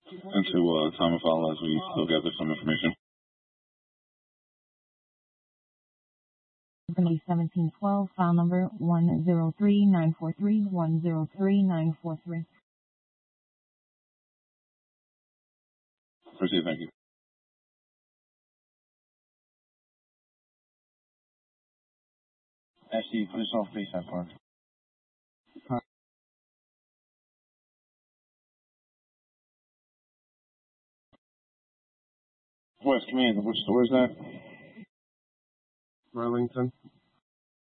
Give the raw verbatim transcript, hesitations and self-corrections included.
into uh, time of follow as we still gather some information. seventeen twelve, file number one zero three nine four three, one zero three nine four three. Proceed, thank you. Actually, police off, please, that part. West Command, which store is that? Burlington.